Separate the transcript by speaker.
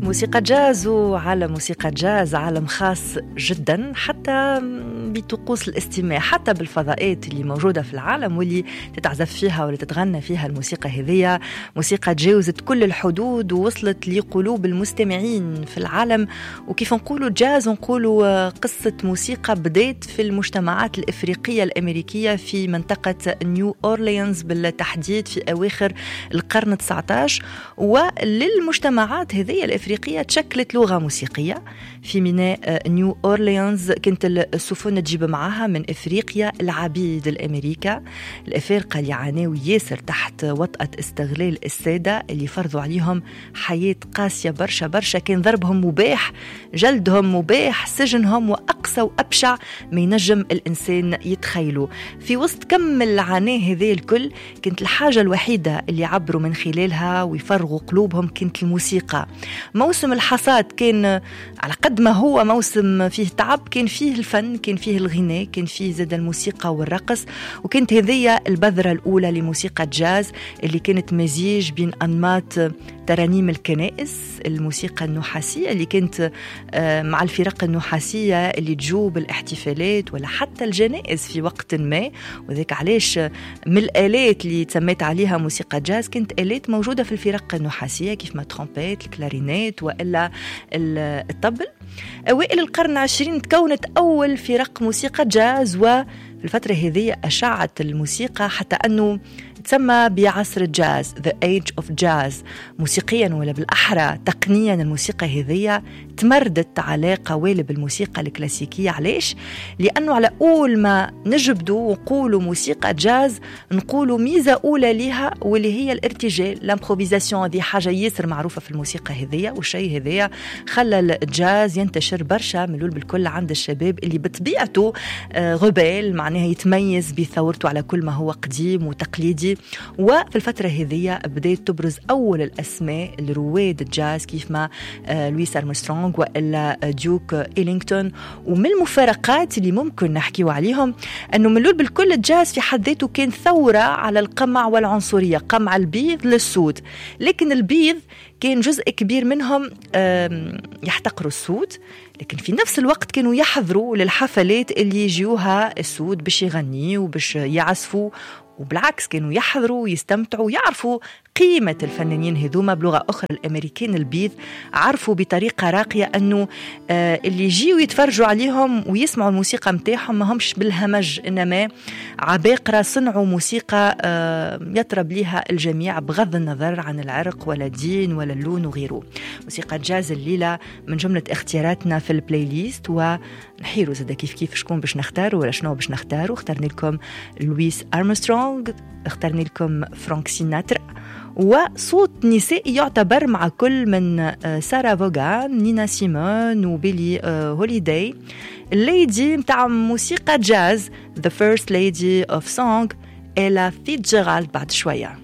Speaker 1: موسيقى جاز وعالم موسيقى جاز عالم خاص جدا حتى بطقوس الاستماع، حتى بالفضاءات اللي موجودة في العالم واللي تتعزف فيها ولا تتغنى فيها الموسيقى هذية. موسيقى تجاوزت كل الحدود ووصلت لقلوب المستمعين في العالم. وكيف نقولوا جاز نقولوا قصة موسيقى بدأت في المجتمعات الإفريقية الأمريكية في منطقة نيو أورليانز بالتحديد في أواخر القرن 19، وللمجتمعات هذه الإفريقية تشكلت لغة موسيقية. في ميناء نيو أورليانز كانت السفن تجيب معها من إفريقيا العبيد الأمريكا الأفارقة اللي عانوا ياسر تحت وطأة استغلال السادة اللي فرضوا عليهم حياة قاسية برشا برشا، كان ضربهم مباح، جلدهم مباح، سجنهم وأقسى وأبشع ما ينجم الإنسان يتخيله. في وسط كم العناء هذه الكل كانت الحاجة الوحيدة اللي يعبروا من خلالها ويفرغوا قلوبهم كانت الموسيقى. موسم الحصاد كان على قد ما هو موسم فيه تعب، كان فيه الفن، كان فيه الغناء، كان فيه زاد الموسيقى والرقص. وكانت هذه البذرة الأولى لموسيقى الجاز اللي كانت مزيج بين أنماط ترانيم الكنائس، الموسيقى النحاسية اللي كانت مع الفرق النحاسية اللي تجوب الاحتفالات ولا حتى الجنائز في وقت ما. وذلك علاش من الآلات اللي تسميت عليها موسيقى جاز كانت آلات موجودة في الفرق النحاسية كيف ما ترومبيت، الكلارينات وإلا الطبل. أوائل القرن 20 تكونت أول فرق موسيقى جاز، وفي الفترة هذه أشعت الموسيقى حتى أنه تسمى بعصر الجاز The Age of Jazz. موسيقيا ولا بالأحرى تقنيا الموسيقى هذه تمردت على قوالب الموسيقى الكلاسيكية. علاش؟ لأنه على أول ما نجبدوا وقولوا موسيقى جاز نقولوا ميزة أولى لها واللي هي الارتجال، الامبروفيزاسيون. دي حاجة ياسر معروفة في الموسيقى هذه، والشيء هذه خلى الجاز ينتشر برشا ملول بالكل عند الشباب اللي بطبيعته غبال، معناها يتميز بثورته على كل ما هو قديم وتقليدي. وفي الفترة هذه بدأت تبرز أول الأسماء الرواد الجاز كيف ما لويس أرمسترونغ وإلا ديوك إلينغتون. ومن المفارقات اللي ممكن نحكيو عليهم أنه ملول بالكل الجاز في حد ذاته كان ثورة على القمع والعنصرية، قمع البيض للسود، لكن البيض كان جزء كبير منهم يحتقروا السود، لكن في نفس الوقت كانوا يحضروا للحفلات اللي يجيوها السود باش يغنيوا وباش يعزفوا، وبالعكس كانوا يحضروا ويستمتعوا ويعرفوا قيمة الفنانين هذوما. بلغة أخرى الأمريكان البيض عرفوا بطريقة راقية أنه اللي يجيوا يتفرجوا عليهم ويسمعوا الموسيقى متاعهم ما همش بالهمج، إنما عباقرة صنعوا موسيقى يطرب لها الجميع بغض النظر عن العرق ولا دين ولا اللون وغيره. موسيقى جاز الليلة من جملة اختياراتنا في البلاي ليست، ونحيروا زاد كيف شكون باش نختاروا ولا شنو باش نختاروا. اخترنا لكم لويس أرمسترونغ، اخترنا لكم فرانك سيناترا، وصوت نسائي يعتبر مع كل من سارة فوغان، نينا سيمون وبيلي هوليداي. الليدي متاع موسيقى جاز The First Lady of Song إلا فيتجيرالد بعد شوية.